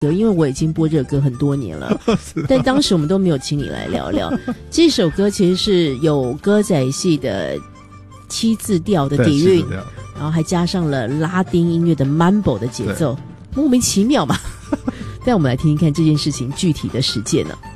因为我已经播这个歌很多年了但当时我们都没有请你来聊聊这首歌其实是有歌仔戏的7字调的底蕴，然后还加上了拉丁音乐的 Mambo 的节奏，莫名其妙嘛但我们来听听看这件事情具体的实践呢。